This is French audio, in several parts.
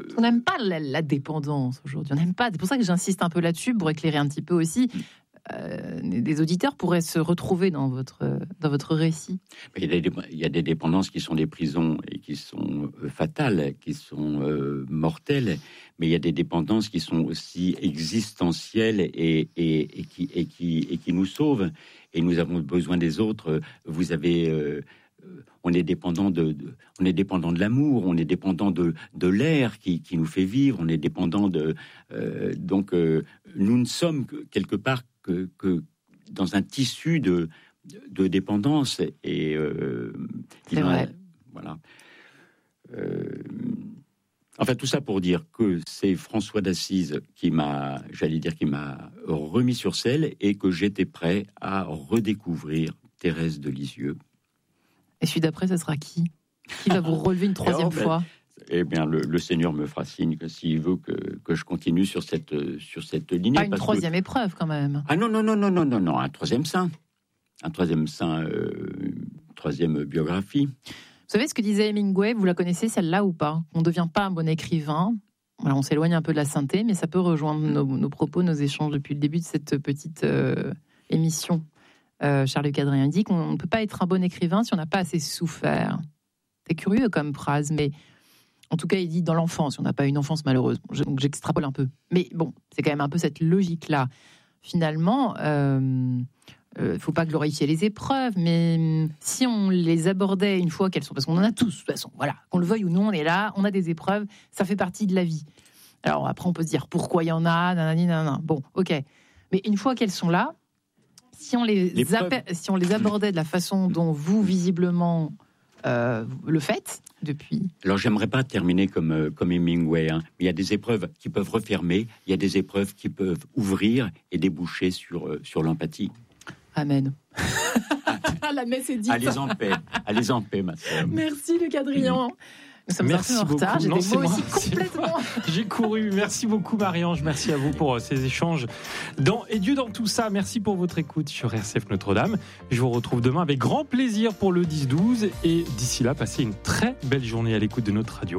On n'aime pas la dépendance aujourd'hui. On n'aime pas. C'est pour ça que j'insiste un peu là-dessus pour éclairer un petit peu aussi. Des auditeurs pourraient se retrouver dans votre récit. Il y a des dépendances qui sont des prisons et qui sont fatales, qui sont mortelles, mais il y a des dépendances qui sont aussi existentielles et qui nous sauvent. Et nous avons besoin des autres. Vous avez on est dépendant de l'amour, on est dépendant de l'air qui nous fait vivre, on est dépendant donc nous ne sommes quelque part que dans un tissu de dépendance et c'est vrai. Voilà. Enfin, tout ça pour dire que c'est François d'Assise qui m'a remis sur selle et que j'étais prêt à redécouvrir Thérèse de Lisieux. Et celui d'après, ça sera qui va vous relever une troisième fois? Eh bien, le Seigneur me fera signe que s'il veut que je continue sur cette lignée. Pas une troisième épreuve, quand même. Ah non, un troisième saint. Troisième biographie. Vous savez ce que disait Hemingway? Vous la connaissez, celle-là, ou pas? On ne devient pas un bon écrivain. Alors, on s'éloigne un peu de la sainteté, mais ça peut rejoindre nos propos, nos échanges depuis le début de cette petite émission. Charles Cadrien dit qu'on ne peut pas être un bon écrivain si on n'a pas assez souffert. C'est curieux comme phrase, mais en tout cas, il dit dans l'enfance, on n'a pas une enfance malheureuse. Donc j'extrapole un peu. Mais bon, c'est quand même un peu cette logique-là. Finalement, faut pas glorifier les épreuves, mais si on les abordait une fois qu'elles sont, parce qu'on en a tous, de toute façon, voilà, qu'on le veuille ou non, on est là, on a des épreuves, ça fait partie de la vie. Alors après, on peut se dire pourquoi il y en a, nanana. Bon, ok. Mais une fois qu'elles sont là, si on les abordait de la façon dont vous, visiblement, le faites depuis... Alors, j'aimerais pas terminer comme Hemingway. Il y a des épreuves qui peuvent refermer, il y a des épreuves qui peuvent ouvrir et déboucher sur l'empathie. Amen. La messe est dite. Allez en paix, ma sœur. Merci, Le Cadrian. Nous sommes merci un peu en retard. J'ai des mots aussi complètement... J'ai couru. Merci beaucoup, Marie-Ange. Merci à vous pour ces échanges. Et Dieu dans tout ça, merci pour votre écoute sur RCF Notre-Dame. Je vous retrouve demain avec grand plaisir pour le 10-12. Et d'ici là, passez une très belle journée à l'écoute de notre radio.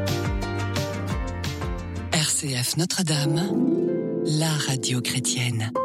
RCF Notre-Dame, la radio chrétienne.